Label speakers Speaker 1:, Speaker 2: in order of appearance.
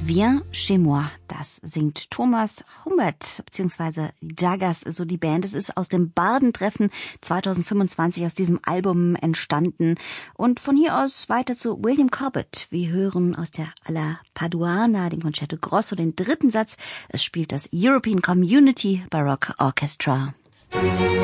Speaker 1: Viens chez moi, das singt Thomas Humbert bzw. Jaggers, so die Band. Es ist aus dem Bardentreffen 2025 aus diesem Album entstanden. Und von hier aus weiter zu William Corbett. Wir hören aus der Alla Paduana, dem Concerto Grosso, den dritten Satz. Es spielt das European Community Baroque Orchestra.